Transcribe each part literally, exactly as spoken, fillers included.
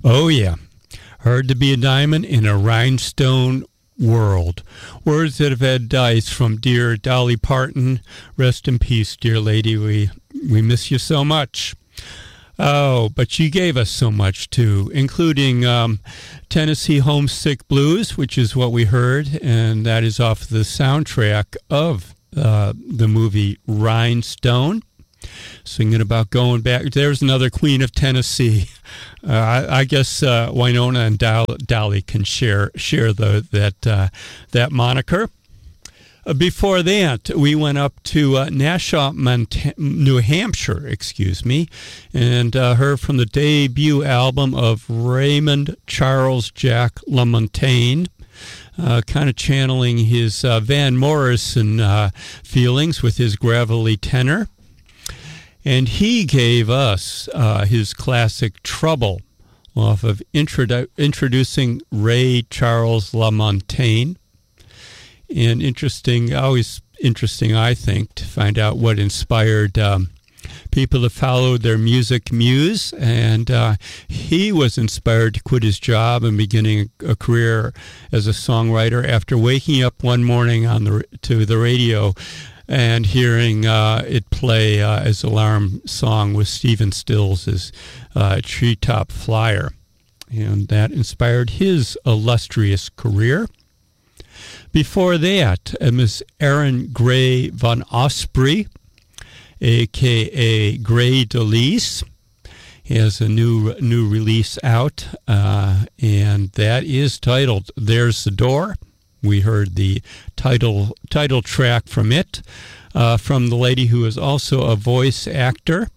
Oh, yeah. Hard to be a diamond in a rhinestone world. Words that have had dice from dear Dolly Parton. Rest in peace, dear lady. We, we miss you so much. Oh, but she gave us so much, too, including um, Tennessee Homesick Blues, which is what we heard, and that is off the soundtrack of uh, the movie Rhinestone. Singing about going back. There's another Queen of Tennessee. Uh, I, I guess uh, Winona and Dolly, Dolly can share share the that uh, that moniker. Uh, before that, we went up to uh, Nashua, Mont- New Hampshire, excuse me, and uh, heard from the debut album of Raymond Charles Jack LaMontagne. Uh, kind of channeling his uh, Van Morrison uh, feelings with his gravelly tenor. And he gave us uh, his classic Trouble off of introdu- Introducing Ray Charles LaMontagne. And interesting, always interesting, I think, to find out what inspired um, people to follow their music muse. And uh, he was inspired to quit his job and beginning a career as a songwriter after waking up one morning on the to the radio and hearing uh, it play uh, as alarm song with Stephen Stills' uh, Treetop Flyer. And that inspired his illustrious career. Before that, uh, Miss Erin Gray Von Osprey, a k a. Gray DeLise, has a new new release out, uh, and that is titled There's the Door. We heard the title title track from it, uh, from the lady who is also a voice actor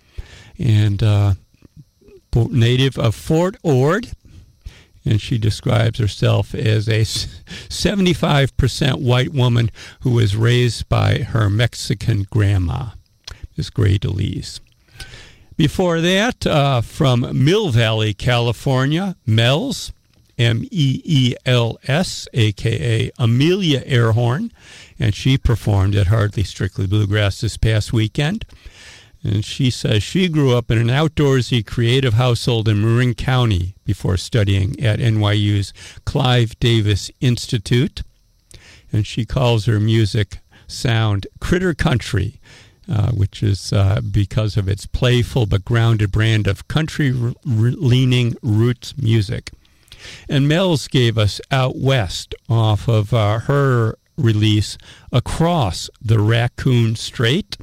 and uh, native of Fort Ord. And she describes herself as a seventy-five percent white woman who was raised by her Mexican grandma, Miss Gray DeLise. Before that, uh, from Mill Valley, California, Mel's, M E E L S, a k a. Amelia Earhorn, and she performed at Hardly Strictly Bluegrass this past weekend. And she says she grew up in an outdoorsy, creative household in Marin County before studying at N Y U's Clive Davis Institute. And she calls her music sound critter country, uh, which is uh, because of its playful but grounded brand of country-leaning roots music. And Mel's gave us Out West off of uh, her release Across the Raccoon Strait.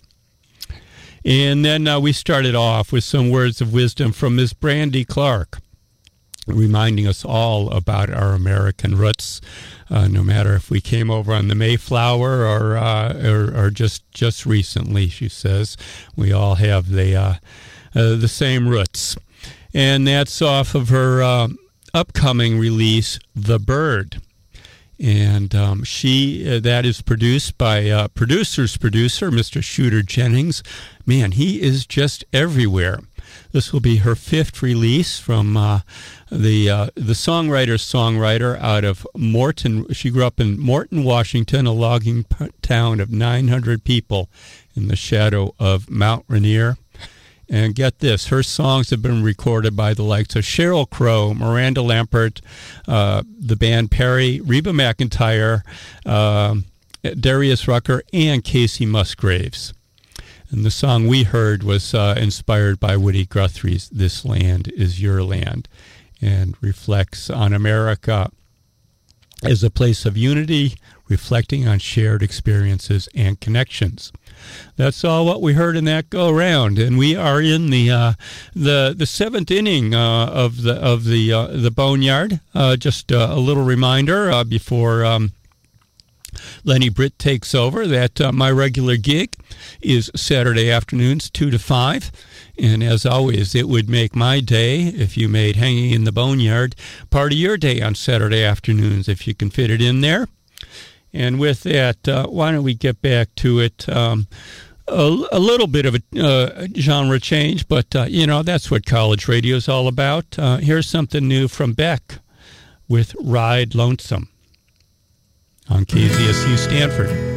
And then uh, we started off with some words of wisdom from Miss Brandy Clark, reminding us all about our American roots, uh, no matter if we came over on the Mayflower or uh, or, or just just recently. She says we all have the uh, uh, the same roots, and that's off of her Uh, upcoming release, The Bird. And um, she uh, that is produced by uh, producer's producer, Mister Shooter Jennings. Man, he is just everywhere. This will be her fifth release from uh, the uh, the songwriter's songwriter out of Morton. She grew up in Morton, Washington, a logging p- town of nine hundred people in the shadow of Mount Rainier. And get this, her songs have been recorded by the likes of Sheryl Crow, Miranda Lambert, uh, the band Perry, Reba McEntire, uh, Darius Rucker, and Casey Musgraves. And the song we heard was uh, inspired by Woody Guthrie's This Land Is Your Land, and reflects on America as a place of unity, reflecting on shared experiences and connections. That's all what we heard in that go round, and we are in the uh, the the seventh inning uh, of the of the uh, the Boneyard. Uh, just uh, a little reminder uh, before um, Lenny Britt takes over that uh, my regular gig is Saturday afternoons two to five, and as always, it would make my day if you made hanging in the Boneyard part of your day on Saturday afternoons if you can fit it in there. And with that, uh, why don't we get back to it? Um, a, a little bit of a uh, genre change, but, uh, you know, that's what college radio is all about. Uh, here's something new from Beck with Ride Lonesome on K Z S U Stanford.